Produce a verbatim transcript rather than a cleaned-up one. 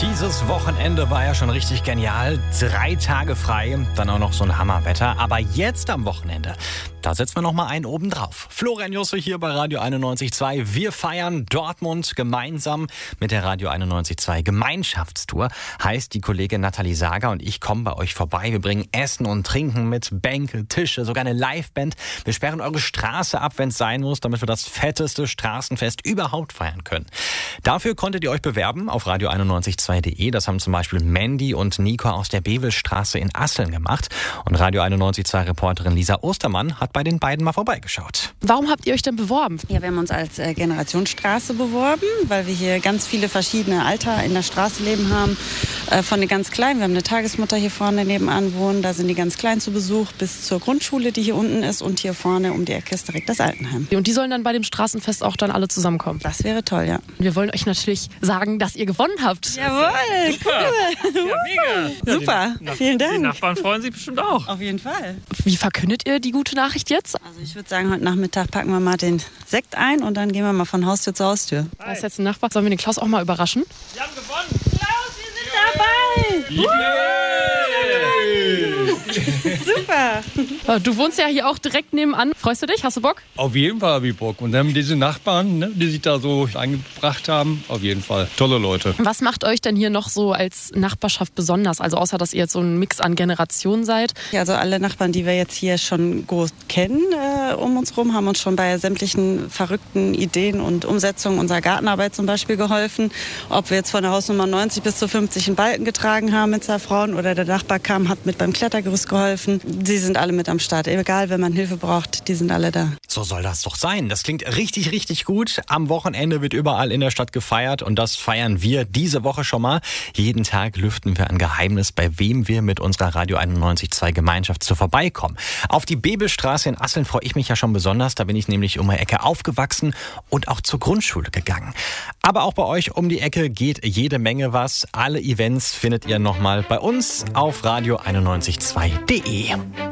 Dieses Wochenende war ja schon richtig genial. Drei Tage frei, dann auch noch so ein Hammerwetter. Aber jetzt am Wochenende, da setzen wir noch mal einen oben drauf. Florian Josse hier bei Radio einundneunzig Komma zwei. Wir feiern Dortmund gemeinsam mit der Radio einundneunzig Komma zwei Gemeinschaftstour. Heißt, die Kollegin Nathalie Sager und ich kommen bei euch vorbei. Wir bringen Essen und Trinken mit, Bänke, Tische, sogar eine Liveband. Wir sperren eure Straße ab, wenn es sein muss, damit wir das fetteste Straßenfest überhaupt feiern können. Dafür konntet ihr euch bewerben auf radio einundneunzig Komma zwei punkt de. Das haben zum Beispiel Mandy und Nico aus der Bebelstraße in Asseln gemacht. Und Radio einundneunzig Komma zwei Reporterin Lisa Ostermann hat bei den beiden mal vorbeigeschaut. Warum habt ihr euch denn beworben? Ja, wir haben uns als äh, Generationsstraße beworben, weil wir hier ganz viele verschiedene Alter in der Straße leben haben. Äh, von den ganz Kleinen, wir haben eine Tagesmutter hier vorne nebenan wohnen, da sind die ganz Kleinen zu Besuch, bis zur Grundschule, die hier unten ist. Und hier vorne um die Ecke ist direkt das Altenheim. Und die sollen dann bei dem Straßenfest auch dann alle zusammenkommen? Das wäre toll, ja. Wir wollen euch natürlich sagen, dass ihr gewonnen habt. Jawohl, cool. Ja, mega. Super, Ja, die, vielen Dank. Die Nachbarn freuen sich bestimmt auch. Auf jeden Fall. Wie verkündet ihr die gute Nachricht jetzt? Also ich würde sagen, heute Nachmittag packen wir mal den Sekt ein und dann gehen wir mal von Haustür zu Haustür. Da ist jetzt ein Nachbar. Sollen wir den Klaus auch mal überraschen? Wir haben gewonnen. Klaus, wir sind dabei! Super! Du wohnst ja hier auch direkt nebenan. Freust du dich? Hast du Bock? Auf jeden Fall habe ich Bock. Und dann diese Nachbarn, ne, die sich da so eingebracht haben, auf jeden Fall. Tolle Leute. Was macht euch denn hier noch so als Nachbarschaft besonders? Also außer, dass ihr jetzt so ein Mix an Generationen seid. Also alle Nachbarn, die wir jetzt hier schon groß kennen äh, um uns rum, haben uns schon bei sämtlichen verrückten Ideen und Umsetzungen unserer Gartenarbeit zum Beispiel geholfen. Ob wir jetzt von der Hausnummer neunzig bis zu fünfzig einen Balken getragen haben mit zwei Frauen oder der Nachbar kam, hat mit beim Klettergerüst geholfen. Sie sind alle mit am Start. Egal, wenn man Hilfe braucht, die sind alle da. So soll das doch sein. Das klingt richtig, richtig gut. Am Wochenende wird überall in der Stadt gefeiert und das feiern wir diese Woche schon mal. Jeden Tag lüften wir ein Geheimnis, bei wem wir mit unserer Radio einundneunzig Komma zwei Gemeinschaft zu vorbeikommen. Auf die Bebelstraße in Asseln freue ich mich ja schon besonders. Da bin ich nämlich um die Ecke aufgewachsen und auch zur Grundschule gegangen. Aber auch bei euch um die Ecke geht jede Menge was. Alle Events findet ihr nochmal bei uns auf radio einundneunzig Komma zwei punkt de.